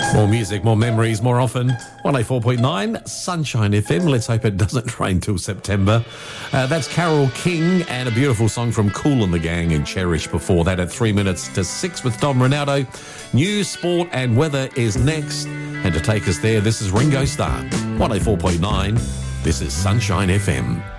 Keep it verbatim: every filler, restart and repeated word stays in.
More music, more memories, more often. one oh four point nine, Sunshine F M. Let's hope it doesn't rain till September. Uh, that's Carole King and a beautiful song from Kool and the Gang and Cherish before that at three minutes to six with Dom Ronaldo. News, sport and weather is next. And to take us there, this is Ringo Starr. one oh four point nine, this is Sunshine F M.